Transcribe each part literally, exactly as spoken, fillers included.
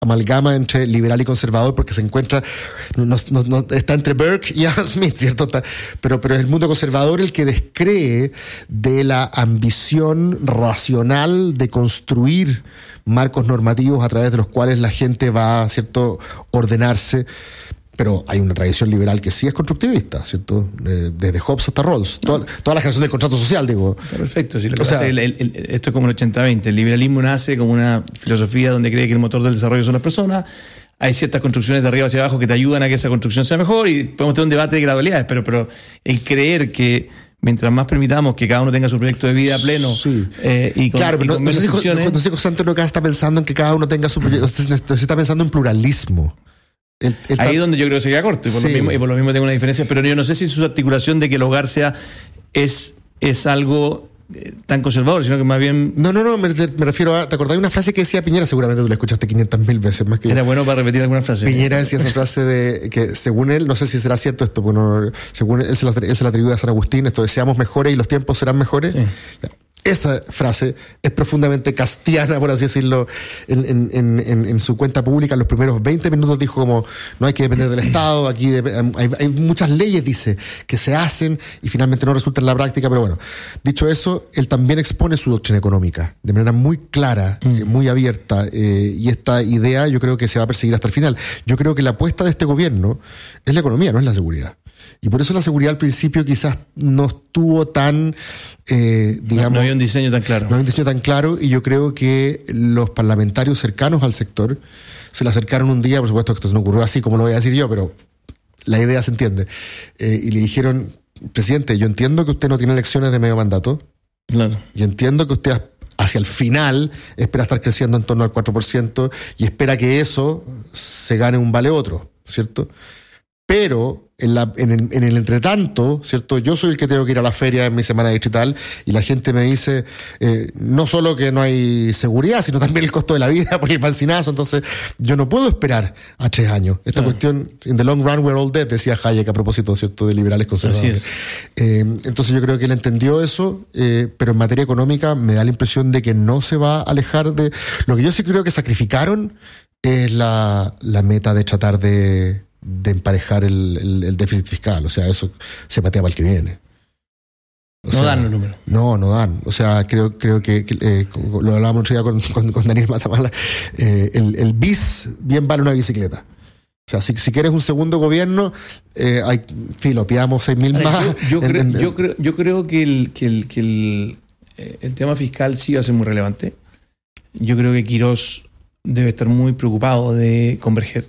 amalgama entre liberal y conservador porque se encuentra, no, no, no, está entre Burke y Adam Smith, ¿cierto? Está, pero, pero es el mundo conservador el que descree de la ambición racional de construir marcos normativos a través de los cuales la gente va, ¿cierto?, ordenarse. Pero hay una tradición liberal que sí es constructivista, ¿cierto? Eh, desde Hobbes hasta Rawls. No. Toda, toda la generación del contrato social, digo. Perfecto. Sí, lo que o sea, el, el, el, esto es como el ochenta veinte. El liberalismo nace como una filosofía donde cree que el motor del desarrollo son las personas. Hay ciertas construcciones de arriba hacia abajo que te ayudan a que esa construcción sea mejor y podemos tener un debate de gradualidades, pero, pero el creer que mientras más permitamos que cada uno tenga su proyecto de vida pleno, sí. eh, y con, claro, pero y no, con no sé si cuando José Antonio Caz está pensando en que cada uno tenga su proyecto, se está pensando en pluralismo. El, el Ahí es donde yo creo que se queda corto y por, sí. lo mismo, y por lo mismo tengo una diferencia, pero yo no sé si su articulación de que el hogar sea es, es algo eh, tan conservador, sino que más bien... No, no, no, me, me refiero a... ¿Te acordás de una frase que decía Piñera? Seguramente tú la escuchaste quinientas mil veces más que Era yo. Bueno para repetir alguna frase. Piñera decía esa frase de que según él, no sé si será cierto esto, bueno, según él se la, él se la atribuye a San Agustín, esto de seamos mejores y los tiempos serán mejores. Sí. Esa frase es profundamente castiana, por así decirlo, en, en, en, en su cuenta pública. En los primeros veinte minutos dijo como no hay que depender del Estado, aquí de, hay, hay muchas leyes, dice, que se hacen y finalmente no resultan en la práctica, pero bueno, dicho eso, él también expone su doctrina económica de manera muy clara, mm. eh, muy abierta, eh, y esta idea yo creo que se va a perseguir hasta el final. Yo creo que la apuesta de este gobierno es la economía, no es la seguridad. Y por eso la seguridad al principio quizás no estuvo tan, eh, digamos... No, no había un diseño tan claro. No había un diseño tan claro y yo creo que los parlamentarios cercanos al sector se le acercaron un día, por supuesto que esto no ocurrió así como lo voy a decir yo, pero la idea se entiende. Eh, y le dijeron, presidente, yo entiendo que usted no tiene elecciones de medio mandato. Claro. Yo entiendo que usted hacia el final espera estar creciendo en torno al cuatro por ciento y espera que eso se gane un vale otro, ¿cierto? Pero en, la, en, el, en el entretanto, ¿cierto? Yo soy el que tengo que ir a la feria en mi semana digital y la gente me dice eh, no solo que no hay seguridad, sino también el costo de la vida por el pancinazo. Entonces, yo no puedo esperar a tres años. Esta claro. cuestión, in the long run we're all dead, decía Hayek a propósito, ¿cierto?, de liberales conservadores. Eh, entonces, yo creo que él entendió eso, eh, pero en materia económica me da la impresión de que no se va a alejar de... Lo que yo sí creo que sacrificaron es la, la meta de tratar de... de emparejar el, el, el déficit fiscal. O sea, eso se patea para el que viene. O no sea, dan los números. No, no dan. O sea, creo, creo que, que eh, lo hablábamos otro día con, con, con Daniel Matamala, eh, el, el bis bien vale una bicicleta. O sea, si, si quieres un segundo gobierno, eh, hay, filo, pidamos seis mil más. Yo, yo, en, creo, en, yo, creo, yo creo que, el, que, el, que el, el tema fiscal sí va a ser muy relevante. Yo creo que Quirós debe estar muy preocupado de converger.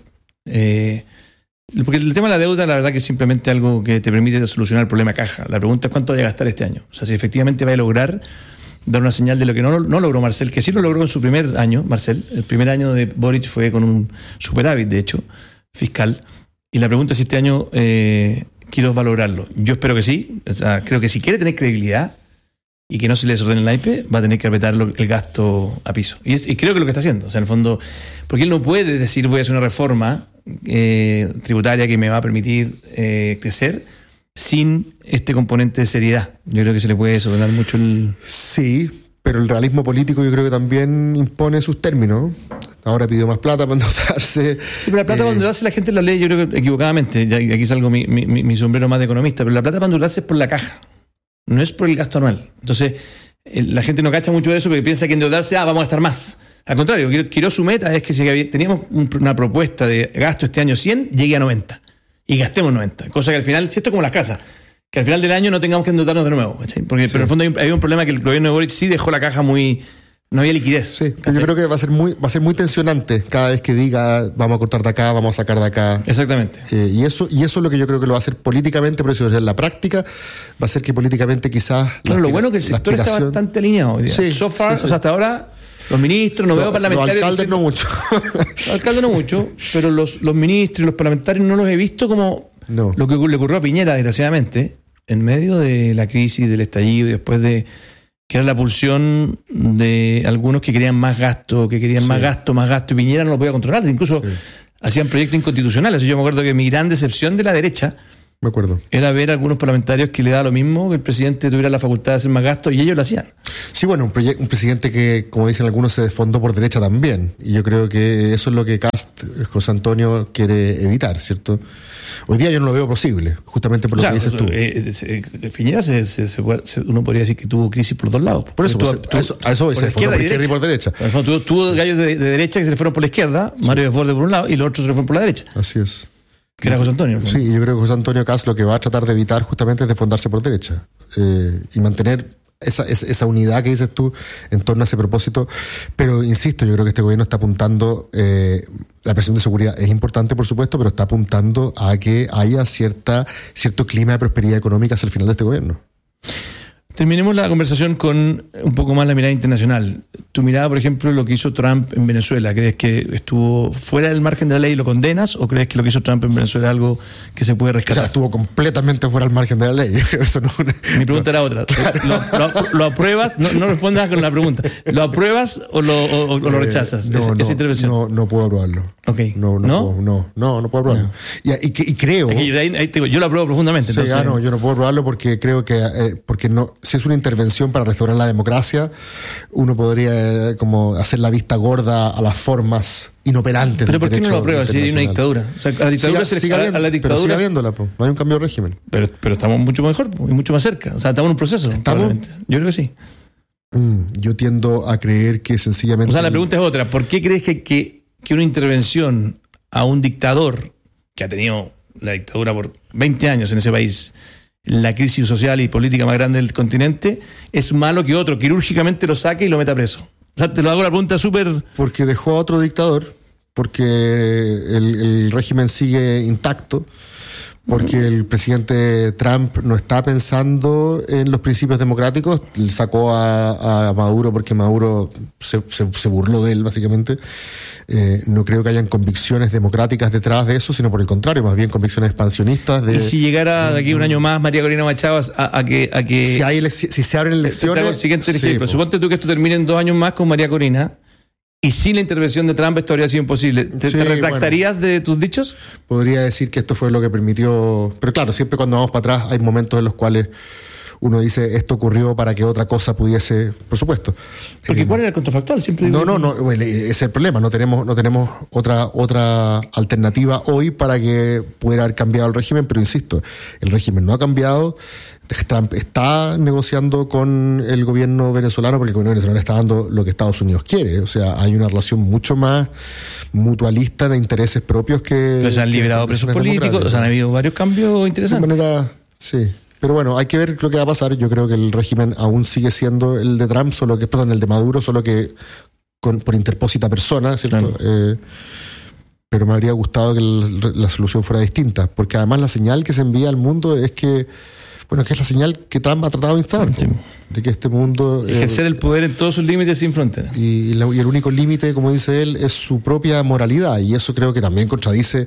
Eh, Porque el tema de la deuda, la verdad que es simplemente algo que te permite solucionar el problema caja. La pregunta es cuánto vaya a gastar este año. O sea, si efectivamente va a lograr dar una señal de lo que no, no logró Marcel, que sí lo logró en su primer año, Marcel. El primer año de Boric fue con un superávit, de hecho, fiscal. Y la pregunta es si este año eh, Quirós va a lograrlo. Yo espero que sí. O sea, creo que si quiere tener credibilidad y que no se le desordene el naipe, va a tener que apretar el gasto a piso. Y, es, y creo que es lo que está haciendo. O sea, en el fondo, porque él no puede decir voy a hacer una reforma eh, tributaria que me va a permitir eh, crecer sin este componente de seriedad. Yo creo que se le puede desordenar mucho el... Sí, pero el realismo político yo creo que también impone sus términos. Ahora pidió más plata para endeudarse. Sí, pero la plata eh... para endeudarse la gente la lee, yo creo que equivocadamente. Ya, aquí salgo mi, mi, mi sombrero más de economista, pero la plata para endeudarse es por la caja. No es por el gasto anual. Entonces, la gente no cacha mucho de eso porque piensa que endeudarse, ah, vamos a gastar más. Al contrario, Quirós su meta es que si teníamos una propuesta de gasto este año cien, llegue a noventa. Y gastemos noventa. Cosa que al final, si esto es como las casas, que al final del año no tengamos que endeudarnos de nuevo. ¿Cachai? Porque, sí. Pero en el fondo hay un, hay un problema que el gobierno de Boric sí dejó la caja muy... No había liquidez. Sí, yo creo que va a ser muy va a ser muy tensionante cada vez que diga vamos a cortar de acá, vamos a sacar de acá. Exactamente. Eh, y eso y eso es lo que yo creo que lo va a hacer políticamente, por eso en la práctica va a ser que políticamente quizás... Claro, lo bueno es que el sector está bastante alineado hoy día. Sí, so far, sí, sí. O sea, hasta ahora los ministros, no, no veo parlamentarios... Los alcaldes no mucho. Los alcaldes no mucho, pero los, los ministros y los parlamentarios no los he visto como no. Lo que le ocurrió a Piñera, desgraciadamente, en medio de la crisis, del estallido y después de... que era la pulsión de algunos que querían más gasto, que querían sí. más gasto, más gasto, y Piñera no lo podía controlar, incluso sí. hacían proyectos inconstitucionales. Yo me acuerdo que mi gran decepción de la derecha me acuerdo. Era ver a algunos parlamentarios que le da lo mismo, que el presidente tuviera la facultad de hacer más gastos, y ellos lo hacían. Sí, bueno, un, proye- un presidente que, como dicen algunos, se desfondó por derecha también. Y yo creo que eso es lo que Kast, José Antonio, quiere evitar, ¿cierto? Hoy día yo no lo veo posible, justamente por lo O sea, que dices tú. Eh, eh, Piñera, se, se, se, se, uno podría decir que tuvo crisis por dos lados. Por eso, Tuvo- pues, tuvo- a eso, a eso voy, por se desfondó izquierda por y izquierda y por derecha. En el fondo, tuvo, tuvo gallos de, de derecha que se le fueron por la izquierda, Mario Desbordes por un lado, y los otros se le fueron por la derecha, Así es. que era José Antonio. ¿no? Sí, yo creo que José Antonio Kast lo que va a tratar de evitar justamente es desfondarse por derecha eh, y mantener esa, esa, esa unidad que dices tú en torno a ese propósito. Pero insisto, yo creo que este gobierno está apuntando, eh, la presión de seguridad es importante, por supuesto, pero está apuntando a que haya cierta cierto clima de prosperidad económica hacia el final de este gobierno. Terminemos la conversación con un poco más la mirada internacional. Tu mirada, por ejemplo, lo que hizo Trump en Venezuela, ¿crees que estuvo fuera del margen de la ley y lo condenas? ¿O crees que lo que hizo Trump en Venezuela es algo que se puede O sea, rescatar? estuvo completamente fuera del margen de la ley. Eso no, Mi pregunta era otra. ¿Lo, lo, lo apruebas? No, no respondas con la pregunta. ¿Lo apruebas o lo, o, o lo rechazas? Eh, no, esa, no, esa intervención. No, no puedo aprobarlo. Ok. No, no, ¿No? Puedo, no, no, no puedo aprobarlo. No. Y, y, y creo... Aquí, ahí, ahí te digo, yo lo apruebo profundamente. Sí, Entonces, ah, no, yo no puedo aprobarlo porque creo que eh, porque no, si es una intervención para restaurar la democracia, uno podría eh, como hacer la vista gorda a las formas inoperantes. ¿Pero del por qué no derecho lo apruebas si hay una internacional. dictadura? O sea, a la dictadura Siga, se le- siga a, habiendo- a la pero dictadura. siga habiéndola, po. No hay un cambio de régimen. Pero, pero estamos mucho mejor po, y mucho más cerca. O sea, estamos en un proceso. probablemente. Yo creo que sí. Mm, yo tiendo a creer que sencillamente... O sea, la pregunta es otra. ¿Por qué crees que, que, que una intervención a un dictador que ha tenido la dictadura por veinte años en ese país, la crisis social y política más grande del continente, es malo que otro quirúrgicamente lo saque y lo meta preso? O sea, te lo hago la pregunta súper... Porque dejó a otro dictador, porque el, el régimen sigue intacto, porque el presidente Trump no está pensando en los principios democráticos, le sacó a, a Maduro porque Maduro se, se, se burló de él, básicamente. Eh, no creo que hayan convicciones democráticas detrás de eso, sino por el contrario, más bien convicciones expansionistas. De, Y si llegara de aquí un año más María Corina Machado a, a que... A que si, hay elec- si se abren te- te elecciones... hago el siguiente sí, ejemplo. po. Suponte tú que esto termine en dos años más con María Corina y sin la intervención de Trump esto habría sido imposible. ¿Te, Sí, te retractarías de tus dichos? Podría decir que esto fue lo que permitió, pero claro, siempre cuando vamos para atrás hay momentos en los cuales uno dice esto ocurrió para que otra cosa pudiese, por supuesto. Porque Eh, ¿cuál era el contrafactual? Siempre no, digo- no, no, bueno, ese es el problema, no tenemos, no tenemos otra, otra alternativa hoy para que pudiera haber cambiado el régimen, pero insisto, el régimen no ha cambiado. Trump está negociando con el gobierno venezolano porque el gobierno venezolano está dando lo que Estados Unidos quiere. O sea, hay una relación mucho más mutualista de intereses propios que... Pero se han que liberado presos relaciones políticos, o sea, han habido varios cambios de interesantes. manera, sí. Pero bueno, hay que ver lo que va a pasar. Yo creo que el régimen aún sigue siendo el de Trump, solo que, perdón, el de Maduro, solo que con, por interpósita persona, ¿cierto? Claro. Eh, pero me habría gustado que el- la solución fuera distinta, porque además la señal que se envía al mundo es que, bueno, que es la señal que Trump ha tratado de instalar, Sí. po, de que este mundo... eh, Ejercer el poder en todos sus límites sin fronteras. y, y la- y el único límite, como dice él, es su propia moralidad, y eso creo que también contradice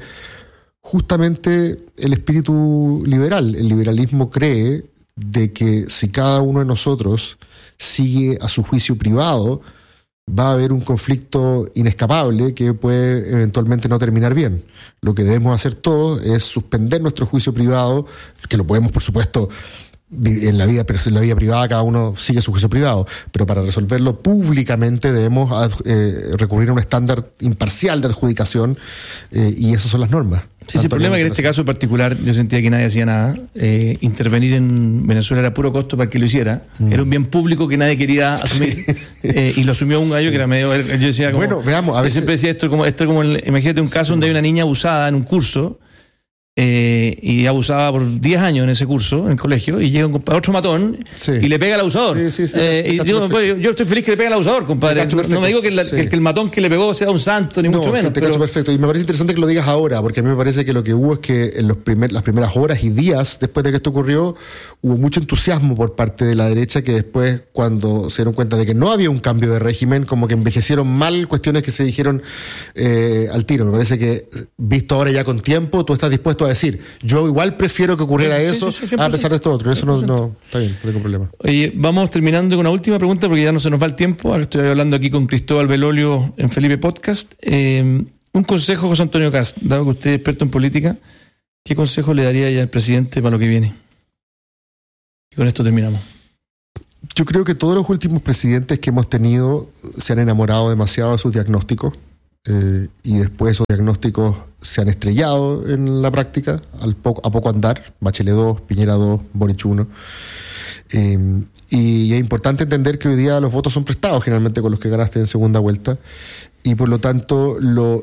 justamente el espíritu liberal. El liberalismo cree de que si cada uno de nosotros sigue a su juicio privado, va a haber un conflicto inescapable que puede eventualmente no terminar bien. Lo que debemos hacer todos es suspender nuestro juicio privado, que lo podemos, por supuesto, vi- en la vida, pero en la vida privada cada uno sigue su juicio privado, pero para resolverlo públicamente debemos ad- eh, recurrir a un estándar imparcial de adjudicación, eh, y esas son las normas. Sí, sí, el problema es que en este caso en particular yo sentía que nadie hacía nada. Eh, intervenir en Venezuela era puro costo para el que lo hiciera. Mm. Era un bien público que nadie quería asumir. Eh, y lo asumió un gallo que era medio... Yo decía como, Bueno, veamos, a yo veces- siempre decía esto como, esto como el- imagínate un caso donde hay una niña abusada en un curso eh, y abusaba por diez años en ese curso, en el colegio, y llega un compadre, otro matón, Sí. y le pega al abusador. Sí, sí, sí, Eh, te y cacho yo, perfecto. yo, yo estoy feliz que le pegue al abusador, compadre. Te cacho No, no me perfecto, digo que, la- sí. que- que el matón que le pegó sea un santo, ni No, mucho te- menos. te pero- cacho perfecto. Y me parece interesante que lo digas ahora, porque a mí me parece que lo que hubo es que en los primer, las primeras horas y días después de que esto ocurrió, hubo mucho entusiasmo por parte de la derecha, que después, cuando se dieron cuenta de que no había un cambio de régimen, como que envejecieron mal cuestiones que se dijeron eh, al tiro. Me parece que, visto ahora ya con tiempo, tú estás dispuesto a decir, yo igual prefiero que ocurriera Sí, sí, eso sí, cien por ciento. a pesar de esto otro. Eso no, no, está bien, no hay problema. Oye, vamos terminando con una última pregunta porque ya no se nos va el tiempo. Ahora estoy hablando aquí con Cristóbal Belolio en Felipe Podcast. Eh, un consejo, José Antonio Kast, dado que usted es experto en política, ¿Qué consejo le daría ya al presidente para lo que viene? Y con esto terminamos. Yo creo que todos los últimos presidentes que hemos tenido se han enamorado demasiado de sus diagnósticos eh, y después esos diagnósticos se han estrellado en la práctica al poco, a poco andar. Bachelet dos, Piñera dos, Boric uno. Eh, y es importante entender que hoy día los votos son prestados generalmente con los que ganaste en segunda vuelta y por lo tanto lo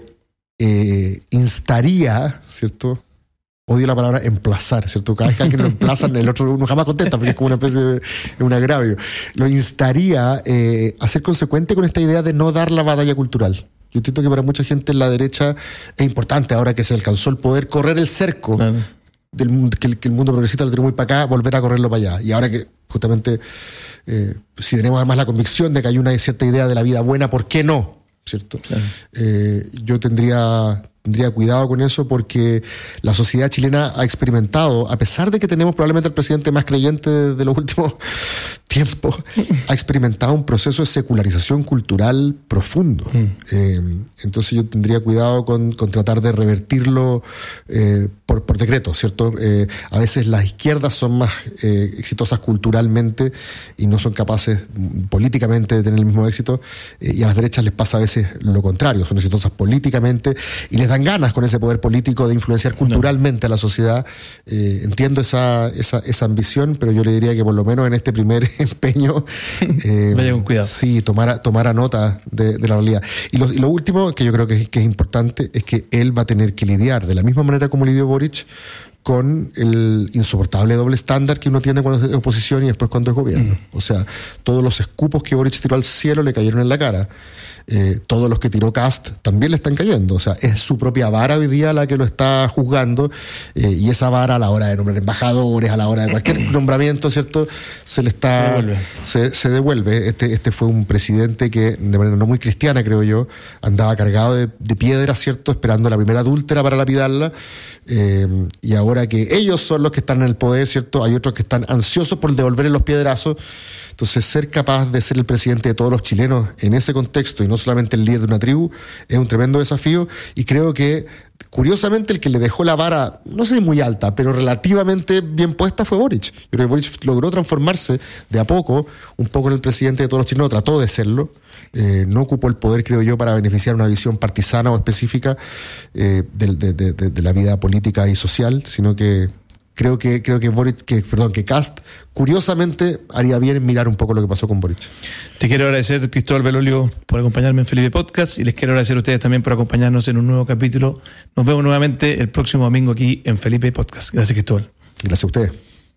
eh, instaría, ¿cierto? Odio la palabra emplazar, ¿cierto? Cada vez que alguien lo emplazan, el otro uno jamás contesta porque es como una especie de, de un agravio. Lo instaría eh, a ser consecuente con esta idea de no dar la batalla cultural. Yo entiendo que para mucha gente en la derecha es importante, ahora que se alcanzó el poder, correr el cerco claro. del mundo, que el, que el mundo progresista lo tiene muy para acá, volver a correrlo para allá. Y ahora que justamente, eh, si tenemos además la convicción de que hay una cierta idea de la vida buena, ¿por qué no? ¿Cierto? Claro. Eh, yo tendría... Tendría cuidado con eso porque la sociedad chilena ha experimentado, a pesar de que tenemos probablemente el presidente más creyente de, de los últimos tiempos, ha experimentado un proceso de secularización cultural profundo. Mm. Eh, entonces yo tendría cuidado con, con tratar de revertirlo eh, por, por decreto, ¿cierto? Eh, a veces las izquierdas son más eh, exitosas culturalmente y no son capaces políticamente de tener el mismo éxito eh, y a las derechas les pasa a veces lo contrario, son exitosas políticamente y les dan ganas con ese poder político de influenciar culturalmente no. a la sociedad. Eh, entiendo esa, esa, esa ambición, pero yo le diría que por lo menos en este primer empeño eh, vaya con cuidado. Sí, tomara, tomara nota de, de la realidad. Y lo, y lo último, que yo creo que es, que es importante, es que él va a tener que lidiar, de la misma manera como lidió Boric, con el insoportable doble estándar que uno tiene cuando es oposición y después cuando es gobierno. Mm. O sea, todos los escupos que Boric tiró al cielo le cayeron en la cara. Eh, todos los que tiró Kast también le están cayendo. O sea, es su propia vara hoy día la que lo está juzgando eh, y esa vara a la hora de nombrar embajadores, a la hora de cualquier nombramiento, ¿cierto? Se le está... Se devuelve. Se, se devuelve. Este, este fue un presidente que, de manera no muy cristiana, creo yo, andaba cargado de, de piedras, ¿cierto? Esperando la primera adúltera para lapidarla. Eh, y ahora que ellos son los que están en el poder, ¿cierto? Hay otros que están ansiosos por devolverle los piedrazos. Entonces, ser capaz de ser el presidente de todos los chilenos en ese contexto y no solamente el líder de una tribu es un tremendo desafío y creo que, curiosamente, el que le dejó la vara, no sé muy alta, pero relativamente bien puesta fue Boric. Yo creo que Boric logró transformarse de a poco, un poco en el presidente de todos los chilenos, trató de serlo. Eh, no ocupó el poder, creo yo, para beneficiar una visión partisana o específica eh, de, de, de, de la vida política y social, sino que creo que creo que Boric, que perdón, que Kast, curiosamente haría bien en mirar un poco lo que pasó con Boric. Te quiero agradecer, Cristóbal Belolio, por acompañarme en Felipe Podcast y les quiero agradecer a ustedes también por acompañarnos en un nuevo capítulo. Nos vemos nuevamente el próximo domingo aquí en Felipe Podcast. Gracias, Cristóbal. Gracias a ustedes.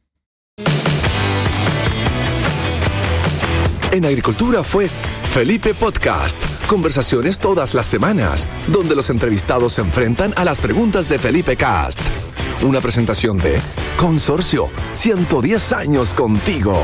En Agricultura fue Felipe Podcast. Conversaciones todas las semanas, donde los entrevistados se enfrentan a las preguntas de Felipe Cast. Una presentación de Consorcio, ciento diez años contigo.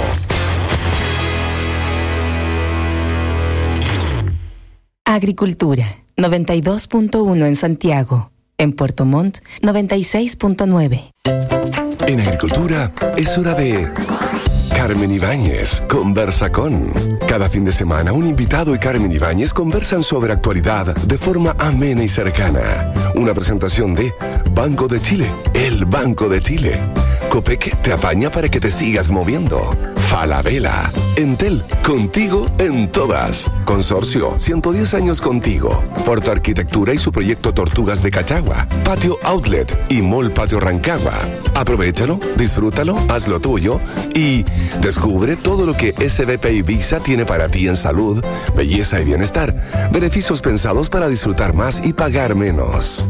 Agricultura, noventa y dos punto uno en Santiago. En Puerto Montt, noventa y seis punto nueve. En Agricultura es hora de... Carmen Ibáñez conversa con... Cada fin de semana un invitado y Carmen Ibáñez conversan sobre actualidad de forma amena y cercana. Una presentación de Banco de Chile, el Banco de Chile. Copec te apaña para que te sigas moviendo. Falabella, Entel, contigo en todas. Consorcio, ciento diez años contigo. Porto Arquitectura y su proyecto Tortugas de Cachagua. Patio Outlet y Mall Patio Rancagua. Aprovechalo, disfrútalo, haz lo tuyo y descubre todo lo que S B P y Visa tiene para ti en salud, belleza y bienestar. Beneficios pensados para disfrutar más y pagar menos.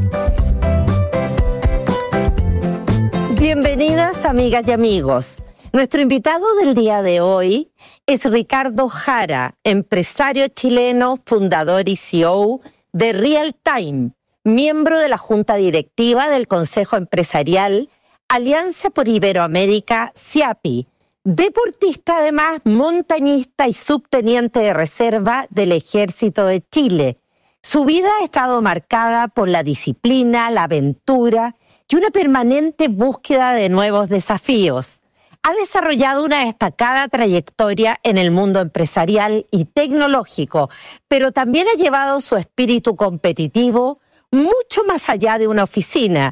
Bienvenidas, amigas y amigos. Nuestro invitado del día de hoy es Ricardo Jara, empresario chileno, fundador y C E O de Real Time, miembro de la Junta Directiva del Consejo Empresarial Alianza por Iberoamérica, SIAPI, deportista además, montañista y subteniente de reserva del Ejército de Chile. Su vida ha estado marcada por la disciplina, la aventura y una permanente búsqueda de nuevos desafíos. Ha desarrollado una destacada trayectoria en el mundo empresarial y tecnológico, pero también ha llevado su espíritu competitivo mucho más allá de una oficina.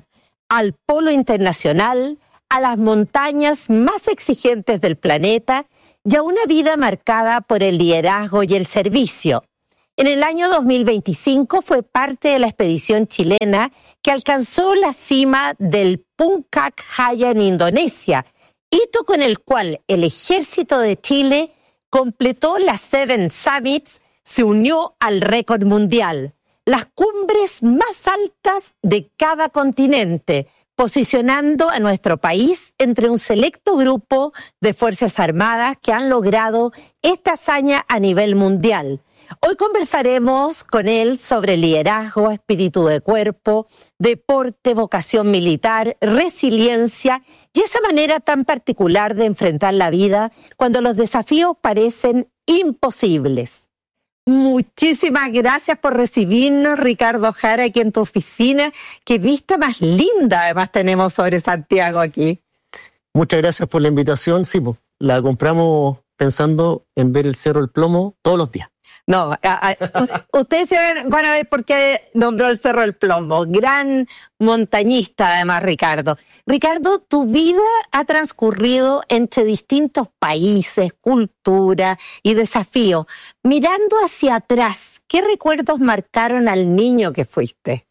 al polo internacional, a las montañas más exigentes del planeta y a una vida marcada por el liderazgo y el servicio. En el año dos mil veinticinco fue parte de la expedición chilena que alcanzó la cima del Puncak Jaya en Indonesia, hito con el cual el Ejército de Chile completó las Seven Summits, se unió al récord mundial, las cumbres más altas de cada continente, posicionando a nuestro país entre un selecto grupo de Fuerzas Armadas que han logrado esta hazaña a nivel mundial. Hoy conversaremos con él sobre liderazgo, espíritu de cuerpo, deporte, vocación militar, resiliencia y esa manera tan particular de enfrentar la vida cuando los desafíos parecen imposibles. Muchísimas gracias por recibirnos, Ricardo Jara, aquí en tu oficina. Qué vista más linda además tenemos sobre Santiago aquí. Muchas gracias por la invitación. Sí, pues, la compramos pensando en ver el Cerro del Plomo todos los días. No, a, a, ustedes se van a ver por qué nombró el Cerro del Plomo. Gran montañista, además, Ricardo. Ricardo, tu vida ha transcurrido entre distintos países, culturas y desafíos. Mirando hacia atrás, ¿qué recuerdos marcaron al niño que fuiste?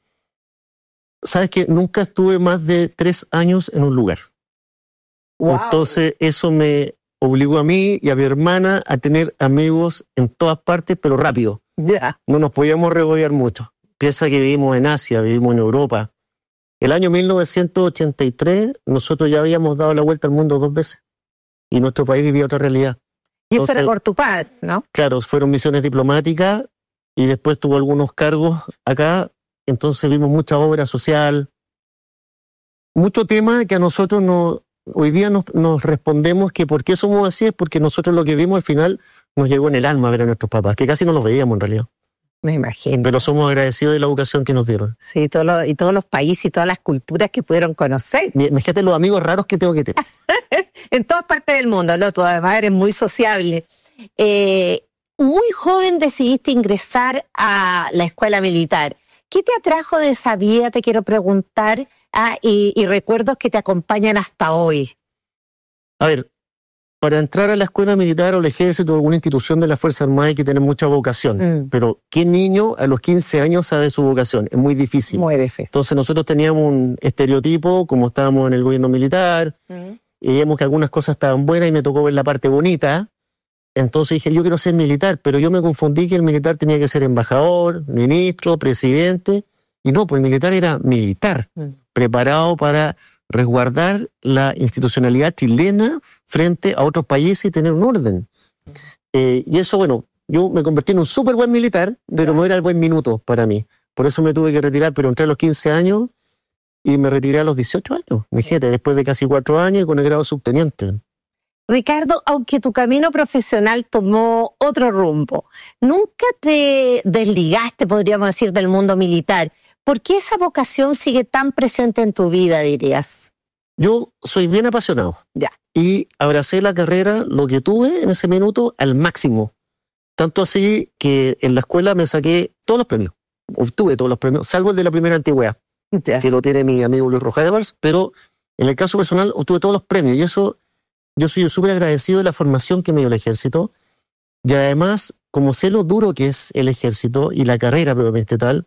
Sabes que nunca estuve más de tres años en un lugar. Wow. Entonces, eso me obligó a mí y a mi hermana a tener amigos en todas partes, pero rápido. Ya. Yeah. No nos podíamos regodear mucho. Piensa que vivimos en Asia, vivimos en Europa. El año mil novecientos ochenta y tres, nosotros ya habíamos dado la vuelta al mundo dos veces. Y nuestro país vivía otra realidad. Y eso era por tu padre, ¿no? Claro, fueron misiones diplomáticas y después tuvo algunos cargos acá. Entonces vimos mucha obra social. Mucho tema que a nosotros nos... Hoy día nos, nos respondemos que por qué somos así es porque nosotros lo que vimos al final nos llegó en el alma a ver a nuestros papás, que casi no los veíamos en realidad. Me imagino. Pero somos agradecidos de la educación que nos dieron. Sí, todo lo, y todos los países y todas las culturas que pudieron conocer. Imagínate los amigos raros que tengo que tener. En todas partes del mundo, ¿no? Tú además eres muy sociable. Eh, muy joven decidiste ingresar a la escuela militar. ¿Qué te atrajo de esa vida? Te quiero preguntar. Ah, y, y recuerdos que te acompañan hasta hoy. A ver, para entrar a la escuela militar o al ejército o alguna institución de la Fuerza Armada hay que tener mucha vocación. Mm. Pero ¿qué niño a los quince años sabe su vocación? Es muy difícil. Muy difícil. Entonces nosotros teníamos un estereotipo, como estábamos en el gobierno militar, mm. y vimos que algunas cosas estaban buenas y me tocó ver la parte bonita. Entonces dije, yo quiero ser militar, pero yo me confundí que el militar tenía que ser embajador, ministro, presidente. Y no, pues el militar era militar, mm. preparado para resguardar la institucionalidad chilena frente a otros países y tener un orden. Mm. Eh, y eso, bueno, yo me convertí en un súper buen militar, pero yeah. no era el buen minuto para mí. Por eso me tuve que retirar, pero entré a los quince años y me retiré a los dieciocho años, fíjate, después de casi cuatro años y con el grado subteniente. Ricardo, aunque tu camino profesional tomó otro rumbo, nunca te desligaste, podríamos decir, del mundo militar. ¿Por qué esa vocación sigue tan presente en tu vida, dirías? Yo soy bien apasionado. Ya. Y abracé la carrera, lo que tuve en ese minuto, al máximo. Tanto así que en la escuela me saqué todos los premios. Obtuve todos los premios, salvo el de la primera antigüedad, ya. que lo tiene mi amigo Luis Rojas Evers, pero en el caso personal obtuve todos los premios. Y eso, yo soy súper agradecido de la formación que me dio el ejército. Y además, como sé lo duro que es el ejército y la carrera propiamente tal,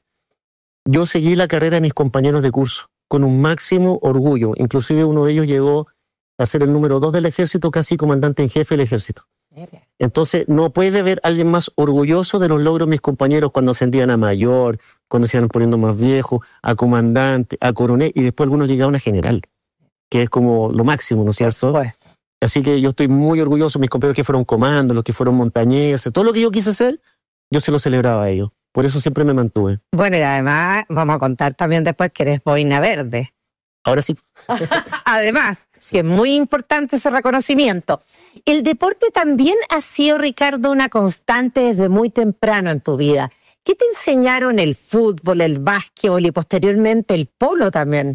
yo seguí la carrera de mis compañeros de curso con un máximo orgullo. Inclusive uno de ellos llegó a ser el número dos del ejército, casi comandante en jefe del ejército. Entonces, no puede haber alguien más orgulloso de los logros de mis compañeros cuando ascendían a mayor, cuando se iban poniendo más viejos, a comandante, a coronel, y después algunos llegaron a general, que es como lo máximo, ¿no es cierto? Pues. Así que yo estoy muy orgulloso de mis compañeros que fueron comandos, los que fueron montañeses, todo lo que yo quise hacer, yo se lo celebraba a ellos. Por eso siempre me mantuve. Bueno, y además vamos a contar también después que eres boina verde. Ahora sí. Además, sí. que es muy importante ese reconocimiento. El deporte también ha sido, Ricardo, una constante desde muy temprano en tu vida. ¿Qué te enseñaron el fútbol, el básquetbol y posteriormente el polo también?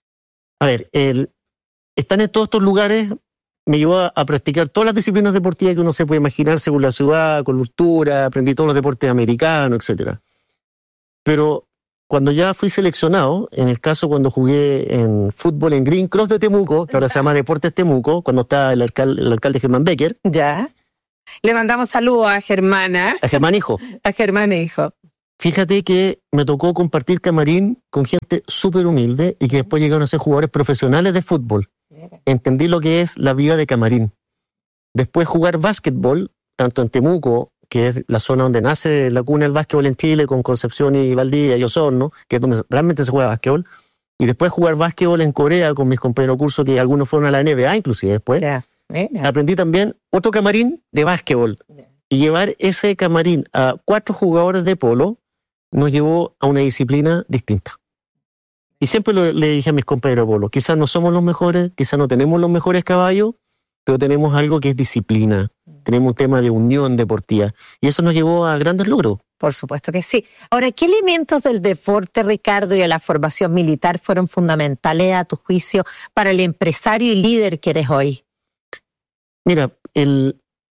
A ver, el, estar en todos estos lugares me llevó a, a practicar todas las disciplinas deportivas que uno se puede imaginar según la ciudad, cultura, aprendí todos los deportes americanos, etcétera. Pero cuando ya fui seleccionado, en el caso cuando jugué en fútbol en Green Cross de Temuco, que ahora se llama Deportes Temuco, cuando estaba el alcalde, el alcalde Germán Becker. Ya. Le mandamos saludos a Germana. A Germán Hijo. A Germán Hijo. Fíjate que me tocó compartir camarín con gente súper humilde y que después llegaron a ser jugadores profesionales de fútbol. Entendí lo que es la vida de camarín. Después jugar básquetbol, tanto en Temuco, que es la zona donde nace la cuna del básquetbol en Chile, con Concepción y Valdivia y Osorno, que es donde realmente se juega básquetbol. Y después jugar básquetbol en Corea con mis compañeros de curso, que algunos fueron a la N B A inclusive después. Ya. Mira. Aprendí también otro camarín de básquetbol. Y llevar ese camarín a cuatro jugadores de polo nos llevó a una disciplina distinta. Y siempre lo, le dije a mis compañeros de polo, quizás no somos los mejores, quizás no tenemos los mejores caballos, pero tenemos algo que es disciplina. Tenemos un tema de unión deportiva. Y eso nos llevó a grandes logros. Por supuesto que sí. Ahora, ¿qué elementos del deporte, Ricardo, y de la formación militar fueron fundamentales, a tu juicio, para el empresario y líder que eres hoy? Mira, el,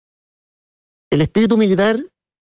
el espíritu militar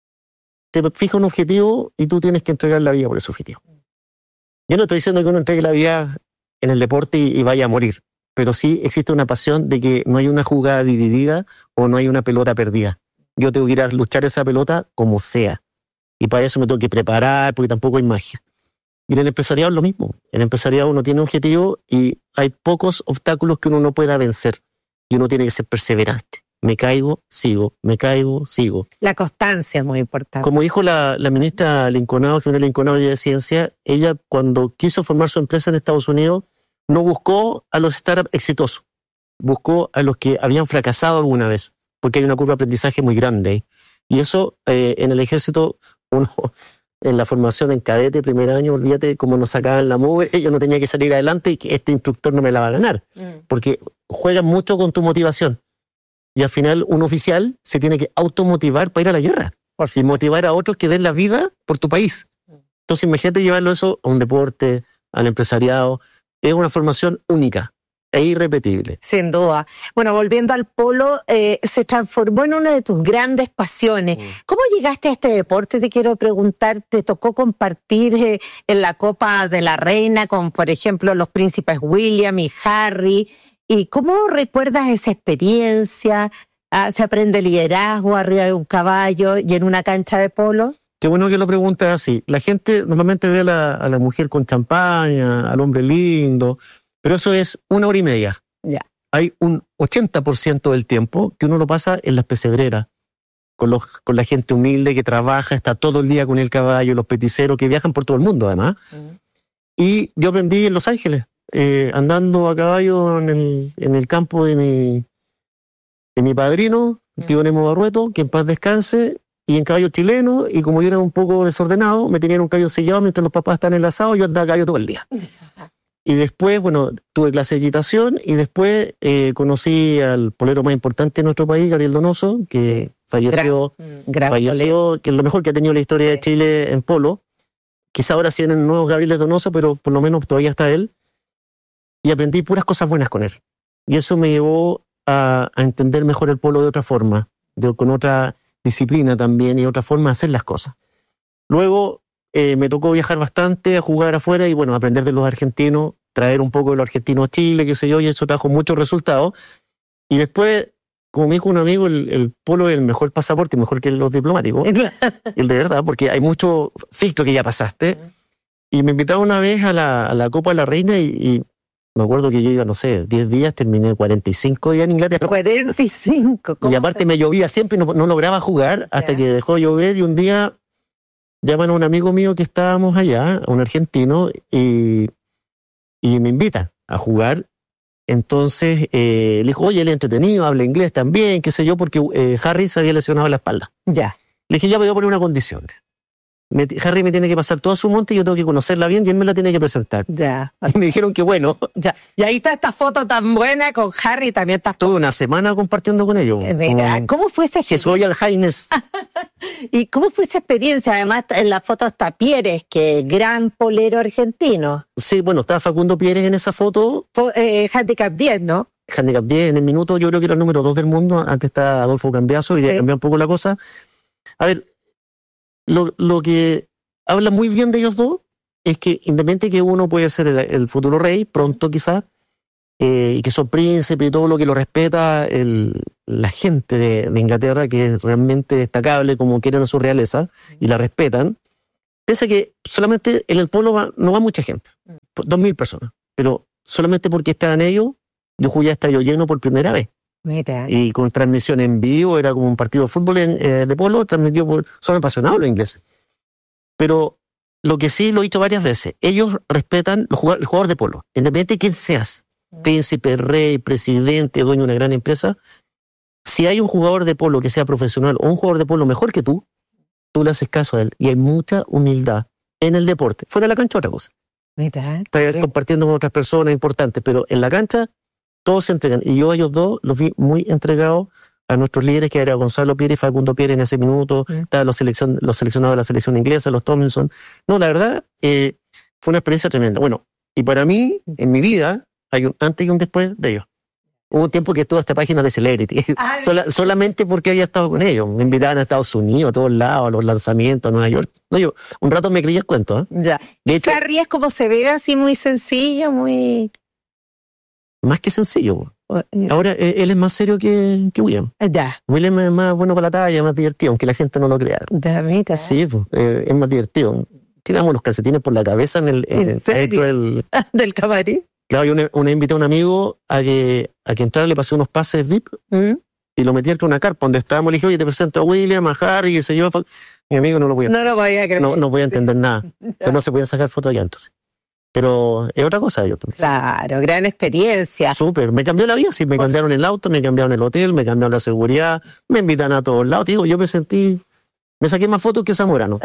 te fija un objetivo y tú tienes que entregar la vida por ese objetivo. Yo no estoy diciendo que uno entregue la vida en el deporte y, y vaya a morir, pero sí existe una pasión de que no hay una jugada dividida o no hay una pelota perdida. Yo tengo que ir a luchar esa pelota como sea. Y para eso me tengo que preparar, porque tampoco hay magia. Y en el empresariado es lo mismo. En el empresariado uno tiene un objetivo y hay pocos obstáculos que uno no pueda vencer. Y uno tiene que ser perseverante. Me caigo, sigo, me caigo, sigo. La constancia es muy importante. Como dijo la, la ministra Linconado, General Linconado de Ciencia, ella cuando quiso formar su empresa en Estados Unidos, no buscó a los startups exitosos, buscó a los que habían fracasado alguna vez, porque hay una curva de aprendizaje muy grande. Y eso eh, en el ejército, uno en la formación en cadete, primer año, olvídate cómo nos sacaban la mugre, yo no tenía que salir adelante y que este instructor no me la va a ganar, mm. porque juegan mucho con tu motivación. Y al final un oficial se tiene que automotivar para ir a la guerra y motivar a otros que den la vida por tu país. Entonces imagínate llevarlo eso a un deporte, al empresariado. Es una formación única e irrepetible. Sin duda. Bueno, volviendo al polo, eh, se transformó en una de tus grandes pasiones. Mm. ¿Cómo llegaste a este deporte? Te quiero preguntar, ¿te tocó compartir eh, en la Copa de la Reina con, por ejemplo, los príncipes William y Harry? ¿Y cómo recuerdas esa experiencia? Ah, ¿se aprende liderazgo arriba de un caballo y en una cancha de polo? Qué bueno que lo preguntas así. La gente normalmente ve a la, a la mujer con champaña, al hombre lindo, pero eso es una hora y media. Ya. Hay un ochenta por ciento del tiempo que uno lo pasa en las pesebreras, con, los, con la gente humilde que trabaja, está todo el día con el caballo, los peticeros que viajan por todo el mundo además. Uh-huh. Y yo aprendí en Los Ángeles. Eh, andando a caballo en el, en el campo de mi, de mi padrino, el tío Nemo Barrueto, que en paz descanse, y en caballo chileno, y como yo era un poco desordenado, me tenían un caballo sellado mientras los papás están enlazados, yo andaba a caballo todo el día. Y después, bueno, tuve clase de equitación, y después eh, conocí al polero más importante de nuestro país, Gabriel Donoso, que falleció, gran, gran falleció que es lo mejor que ha tenido la historia de Chile en polo. Quizá ahora sí tienen nuevos Gabrieles Donoso, pero por lo menos todavía está él. Y aprendí puras cosas buenas con él. Y eso me llevó a, a entender mejor el polo de otra forma, de, con otra disciplina también y otra forma de hacer las cosas. Luego eh, me tocó viajar bastante, a jugar afuera y bueno, aprender de los argentinos, traer un poco de los argentinos a Chile, qué sé yo, y eso trajo muchos resultados. Y después, como me dijo un amigo, el, el polo es el mejor pasaporte, mejor que los diplomáticos. El de verdad, porque hay mucho filtro que ya pasaste. Y me invitaron una vez a la, a la Copa de la Reina y, y me acuerdo que yo iba, no sé, diez días, terminé cuarenta y cinco días en Inglaterra. cuarenta y cinco. Y aparte me llovía siempre y no, no lograba jugar hasta yeah. que dejó de llover y un día llaman a un amigo mío que estábamos allá, a un argentino, y, y me invitan a jugar. Entonces eh, le dijo, oye, él es entretenido, habla inglés también, qué sé yo, porque eh, Harry se había lesionado la espalda. Ya. Yeah. Le dije, ya me voy a poner una condición. Me, Harry me tiene que pasar toda su monte y yo tengo que conocerla bien y él me la tiene que presentar. Ya. Y me dijeron que bueno. Ya. Y ahí está esta foto tan buena con Harry, también está. Toda una semana compartiendo con ellos. Mira, como, ¿cómo fue esa experiencia? Royal Highness. ¿Y cómo fue esa experiencia? Además, en la foto está Pieres, que gran polero argentino. Sí, bueno, estaba Facundo Pieres en esa foto. Fue, eh, handicap diez, ¿no? Handicap diez, en el minuto yo creo que era el número dos del mundo. Antes está Adolfo Cambiaso y sí. cambió un poco la cosa. A ver, lo, lo que habla muy bien de ellos dos es que independientemente que uno puede ser el, el futuro rey, pronto quizás, eh, y que son príncipes y todo lo que lo respeta el, la gente de, de Inglaterra, que es realmente destacable como quieren a su realeza, y la respetan, pese a que solamente en el pueblo va, no va mucha gente, dos mil personas, pero solamente porque estaban ellos, yo jugué a estadio lleno por primera vez. Mira. Y con transmisión en vivo, era como un partido de fútbol en, eh, de polo, transmitido por... Son apasionados los ingleses. Pero lo que sí lo he dicho varias veces, ellos respetan los jugadores, el jugador de polo, independientemente de quién seas, príncipe, rey, presidente, dueño de una gran empresa, si hay un jugador de polo que sea profesional o un jugador de polo mejor que tú, tú le haces caso a él. Y hay mucha humildad en el deporte. Fuera de la cancha otra cosa. Mira. Estás compartiendo con otras personas importantes, pero en la cancha todos se entregan. Y yo a ellos dos los vi muy entregados a nuestros líderes, que era Gonzalo Pires y Facundo Pires en ese minuto, mm. estaban los, seleccion, los seleccionados de la selección inglesa, los Tomlinson. No, la verdad, eh, fue una experiencia tremenda. Bueno, y para mí, en mi vida, hay un antes y un después de ellos. Hubo un tiempo que estuve hasta páginas de Celebrity, ah, Sola, solamente porque había estado con ellos. Me invitaban a Estados Unidos, a todos lados, a los lanzamientos, a Nueva York. No, yo un rato me creí el cuento. ¿eh? Ya. De hecho, Harry es como se ve, así muy sencillo, muy... Más que sencillo. Ahora, él es más serio que, que William. Ya. William es más bueno para la talla, más divertido, aunque la gente no lo crea. Ya, mira. Sí, pues, eh, es más divertido. Tiramos los calcetines por la cabeza en el... ¿En en, serio? del, ¿Del camarín? Claro, yo una, una invité a un amigo a que, a que entrara, le pasé unos pases V I P ¿Mm? y lo metí dentro de una carpa donde estábamos. Le dije, oye, te presento a William, a Harry, qué sé yo. Mi amigo no lo podía No lo podía creer. No, no podía entender nada. Entonces no se podían sacar fotos allá entonces. Pero es otra cosa. Yo, claro, gran experiencia. Súper, me cambió la vida. Sí, me pues, cambiaron el auto, me cambiaron el hotel, me cambiaron la seguridad, me invitan a todos lados. Te digo, yo me sentí... Me saqué más fotos que Zamorano.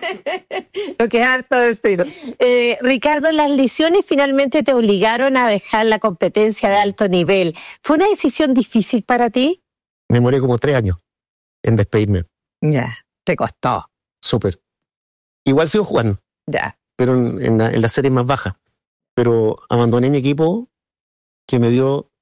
Lo que es harto destino. Eh, Ricardo, las lesiones finalmente te obligaron a dejar la competencia de alto nivel. ¿Fue una decisión difícil para ti? Me demoré como tres años en despedirme. Ya, te costó. Súper. Igual sigo jugando. Ya. Pero en, en, la, en las series más bajas. Pero abandoné mi equipo, que me dio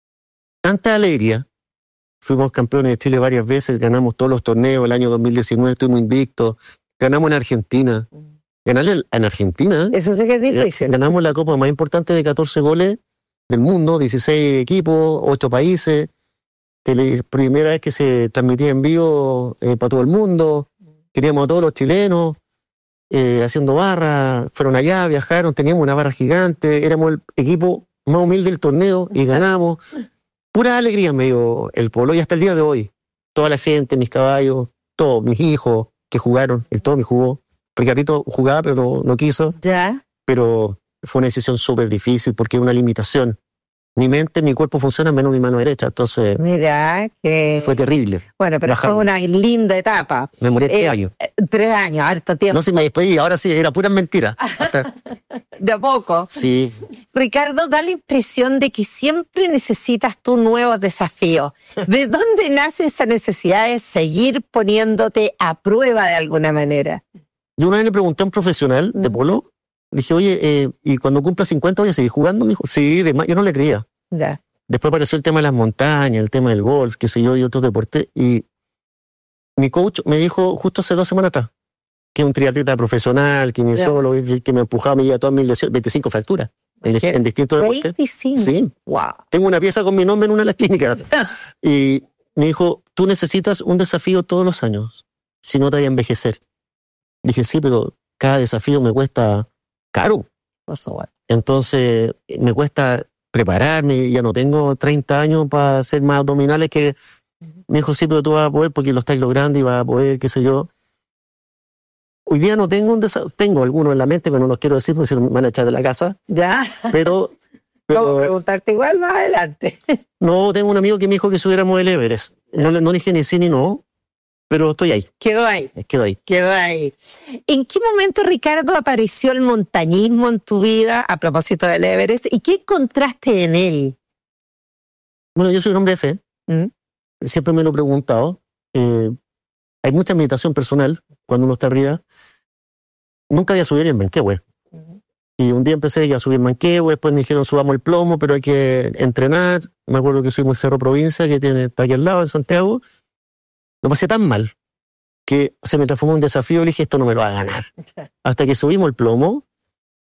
tanta alegría. Fuimos campeones de Chile varias veces, ganamos todos los torneos. El año dos mil diecinueve estuvimos invictos. Ganamos en Argentina. Ganar en Argentina. Eso sí que es difícil. Ganamos la copa más importante de catorce goles del mundo, dieciséis equipos, ocho países. Tele, primera vez que se transmitía en vivo eh, para todo el mundo. Queríamos a todos los chilenos eh, haciendo barra. Fueron allá, viajaron, teníamos una barra gigante. Éramos el equipo más humilde del torneo y ganamos. Pura alegría me dio el polo, y hasta el día de hoy. Toda la gente, mis caballos, todos, mis hijos que jugaron, el Tommy jugó. Ricardito jugaba, pero no, no quiso. Ya. Pero fue una decisión súper difícil porque es una limitación. Mi mente, mi cuerpo funciona menos mi mano derecha, entonces... Mira, que... Fue terrible. Bueno, pero Bajar. Fue una linda etapa. Me morí tres eh, años. Tres años, harto tiempo. No, si me despedí, ahora sí, era pura mentira. Hasta... De a poco. Sí. Ricardo, da la impresión de que siempre necesitas tú nuevos desafíos. ¿De dónde nace esa necesidad de seguir poniéndote a prueba de alguna manera? Yo una vez le pregunté a un profesional de polo, dije, oye, eh, ¿y cuando cumpla cincuenta voy a seguir jugando? Me dijo, sí, de más. Yo no le creía. Ya. Después apareció el tema de las montañas, el tema del golf, qué sé yo, y otros deportes, y mi coach me dijo justo hace dos semanas atrás, que es un triatleta profesional, que me solo, que me empujaba, me lleva todas mil lesiones, veinticinco fracturas en, en distintos deportes. veinticinco. Sí. Wow. Tengo una pieza con mi nombre en una de las clínicas. Y me dijo, tú necesitas un desafío todos los años, si no te vayas a envejecer. Dije, sí, pero cada desafío me cuesta caro. Por supuesto. Entonces, me cuesta prepararme, ya no tengo treinta años para hacer más abdominales que... Me dijo, sí, pero tú vas a poder porque lo estás logrando y vas a poder, qué sé yo. Hoy día no tengo un desafío, tengo algunos en la mente, pero no los quiero decir porque si no me van a echar de la casa. Ya. Pero... pero ¿Cómo preguntarte igual más adelante? No, tengo un amigo que me dijo que subiéramos el Everest. No, no dije ni sí ni no, pero estoy ahí. Quedó ahí. Quedó ahí. Quedó ahí. ¿En qué momento, Ricardo, apareció el montañismo en tu vida a propósito del Everest? ¿Y qué encontraste en él? Bueno, yo soy un hombre de fe. ¿Mm? Siempre me lo he preguntado. Eh, hay mucha meditación personal cuando uno está arriba. Nunca había subido en Manquehue. Uh-huh. Y un día empecé a subir Manquehue, después me dijeron subamos el plomo, pero hay que entrenar. Me acuerdo que subimos el Cerro Provincia, que tiene, está aquí al lado, en Santiago. Lo pasé tan mal que se me transformó en un desafío y dije, esto no me lo va a ganar. Hasta que subimos el plomo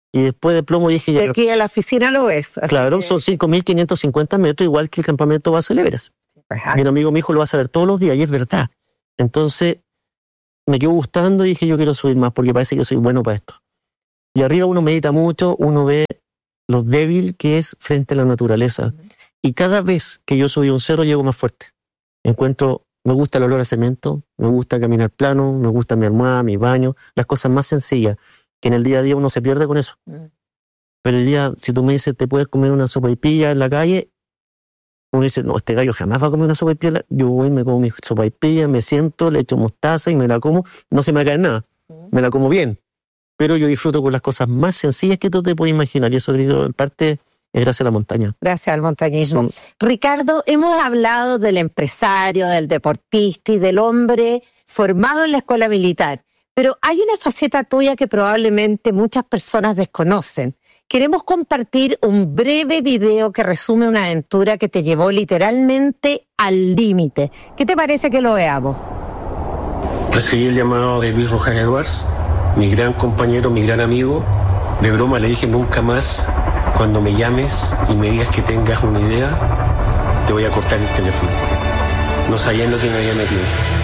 Y después de plomo dije... De ya, aquí a la oficina lo ves. claro, que... son cinco mil quinientos cincuenta metros, igual que el campamento base del Everest. Ajá. Mi amigo me dijo, lo vas a ver todos los días, y es verdad. Entonces, me quedó gustando y dije, yo quiero subir más, porque parece que soy bueno para esto. Y arriba uno medita mucho, uno ve lo débil que es frente a la naturaleza. Uh-huh. Y cada vez que yo subí un cerro, llego más fuerte. Encuentro, me gusta el olor a cemento, me gusta caminar plano, me gusta mi almohada, mi baño, las cosas más sencillas, que en el día a día uno se pierde con eso. Uh-huh. Pero el día, si tú me dices, te puedes comer una sopaipilla en la calle, uno dice, no, este gallo jamás va a comer una sopaipilla. Yo voy, me como mi sopaipilla, me siento, le echo mostaza y me la como. No se me cae nada, uh-huh. me la como bien. Pero yo disfruto con las cosas más sencillas que tú te puedes imaginar. Y eso, en parte, es gracias a la montaña. Gracias al montañismo. Sí. Ricardo, hemos hablado del empresario, del deportista y del hombre formado en la escuela militar. Pero hay una faceta tuya que probablemente muchas personas desconocen. Queremos compartir un breve video que resume una aventura que te llevó literalmente al límite. ¿Qué te parece que lo veamos? Recibí el llamado de Luis Rojas Edwards, mi gran compañero, mi gran amigo. De broma le dije, nunca más, cuando me llames y me digas que tengas una idea, te voy a cortar el teléfono. No sabía en lo que me había metido.